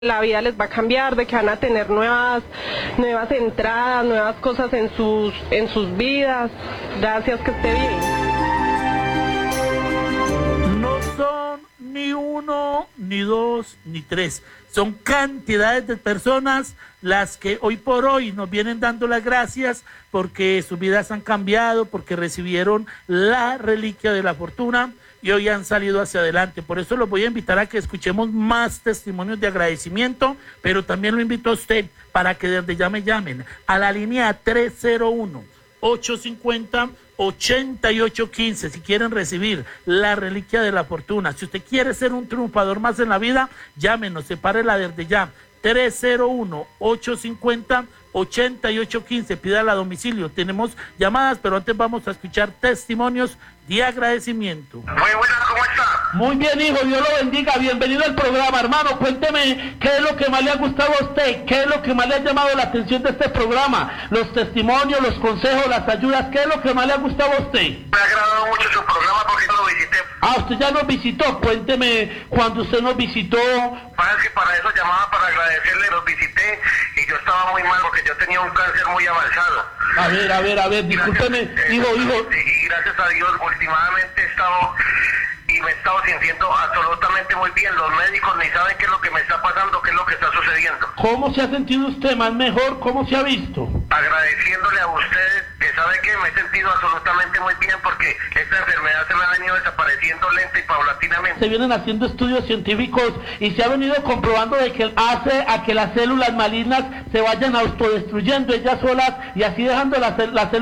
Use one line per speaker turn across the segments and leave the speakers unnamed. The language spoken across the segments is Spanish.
la vida les va a cambiar, de que van a tener nuevas entradas, nuevas cosas en sus vidas. Gracias, que esté bien.
No son ni uno, ni dos, ni tres. Son cantidades de personas las que hoy por hoy nos vienen dando las gracias porque sus vidas han cambiado, porque recibieron la reliquia de la fortuna y hoy han salido hacia adelante. Por eso los voy a invitar a que escuchemos más testimonios de agradecimiento, pero también lo invito a usted para que desde ya me llamen a la línea 301-850-8815 si quieren recibir la reliquia de la fortuna. Si usted quiere ser un triunfador más en la vida, llámenos, sepárela desde ya. 301-850-8815, pídala a domicilio. Tenemos llamadas, pero antes vamos a escuchar testimonios de agradecimiento.
Muy buenas, ¿cómo está?
Muy bien, hijo, Dios lo bendiga, bienvenido al programa, hermano. Cuénteme, ¿qué es lo que más le ha gustado a usted? ¿Qué es lo que más le ha llamado la atención de este programa? Los testimonios, los consejos, las ayudas, ¿qué es lo que más le ha gustado a usted?
Me ha agradado mucho su programa porque yo lo visité.
Ah, usted ya nos visitó, cuénteme, cuando usted nos visitó.
Para eso llamaba para agradecerle, los visité y yo estaba muy mal porque yo tenía un cáncer muy avanzado.
A ver, discúlpeme, hijo.
Y gracias a Dios, últimamente he estado y me he estado sintiendo absolutamente muy bien. Los médicos ni saben qué es lo que me está pasando, qué es lo que está sucediendo.
¿Cómo se ha sentido usted? ¿Más mejor? ¿Cómo se ha visto?
Agradeciéndole a ustedes, que sabe que me he sentido absolutamente muy bien porque esta enfermedad se me ha venido desapareciendo lenta y paulatinamente.
Se vienen haciendo estudios científicos y se ha venido comprobando de que hace a que las células malignas se vayan autodestruyendo ellas solas y así dejando las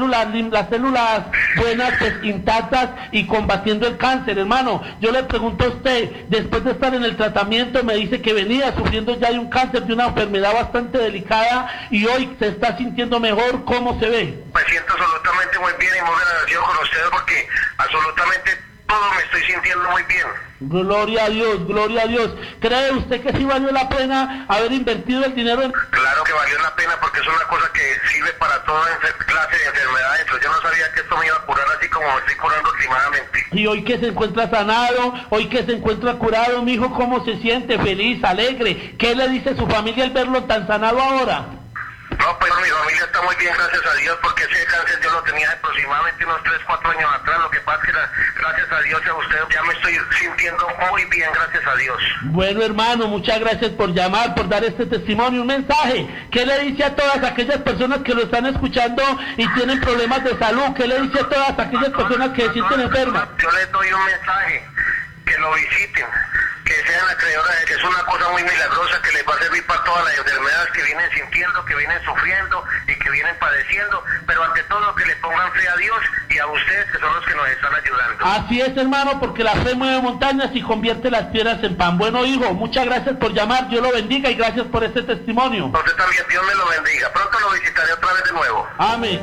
células buenas pues intactas y combatiendo el cáncer, hermano. Yo le pregunto a usted, después de estar en el tratamiento, me dice que venía sufriendo ya de un cáncer, de una enfermedad bastante delicada y hoy se está sintiendo mejor. ¿Cómo se ve?
Me siento absolutamente muy bien y muy agradecido con ustedes porque absolutamente todo me estoy sintiendo muy bien.
Gloria a Dios, gloria a Dios. ¿Cree usted que sí valió la pena haber invertido el dinero en...?
Claro que valió la pena porque es una cosa que sirve para toda clase de enfermedades. Entonces yo no sabía que esto me iba a curar así como me estoy curando últimamente.
Y hoy que se encuentra sanado, hoy que se encuentra curado, mi hijo, ¿cómo se siente? Feliz, alegre. ¿Qué le dice su familia al verlo tan sanado ahora?
No, pues mi familia está muy bien, gracias a Dios, porque ese cáncer yo lo tenía aproximadamente unos 3, 4 años atrás. Lo que pasa es que gracias a Dios y a usted ya me estoy sintiendo muy bien, gracias a Dios.
Bueno, hermano, muchas gracias por llamar, por dar este testimonio, un mensaje. ¿Qué le dice a todas aquellas personas que lo están escuchando y tienen problemas de salud? ¿Qué le dice a todas aquellas personas que se sienten enfermas?
Yo les doy un mensaje, que lo visiten, que sean acreedores de que es una cosa muy milagrosa que les va a servir para todas las enfermedades que vienen sintiendo, que vienen sufriendo y que vienen padeciendo, pero ante todo que le pongan fe a Dios y a ustedes, que son los que nos están ayudando.
Así es, hermano, porque la fe mueve montañas y convierte las piedras en pan. Bueno, hijo, muchas gracias por llamar, Dios lo bendiga y gracias por este testimonio.
Usted también, Dios me lo bendiga. Pronto lo visitaré otra vez de nuevo.
Amén.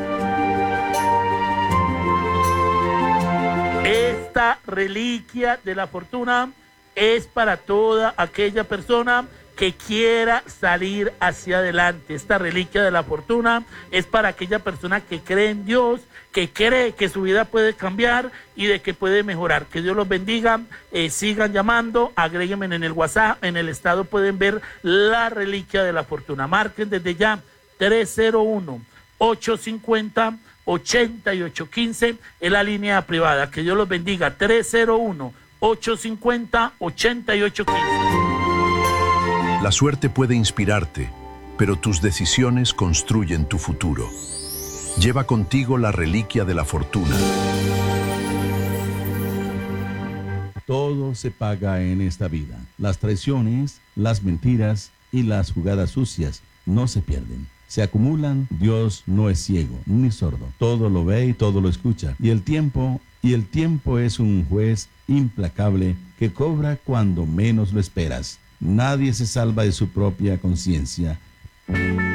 Esta reliquia de la fortuna es para toda aquella persona que quiera salir hacia adelante. Esta reliquia de la fortuna es para aquella persona que cree en Dios, que cree que su vida puede cambiar y de que puede mejorar. Que Dios los bendiga, sigan llamando, agréguenme en el WhatsApp, en el estado pueden ver la reliquia de la fortuna. Marquen desde ya 301-850-8815 en la línea privada. Que Dios los bendiga, 301-850-8815.
La suerte puede inspirarte, pero tus decisiones construyen tu futuro. Lleva contigo la reliquia de la fortuna.
Todo se paga en esta vida. Las traiciones, las mentiras y las jugadas sucias no se pierden. Se acumulan. Dios no es ciego ni sordo. Todo lo ve y todo lo escucha. Y el tiempo es un juez implacable que cobra cuando menos lo esperas. Nadie se salva de su propia conciencia.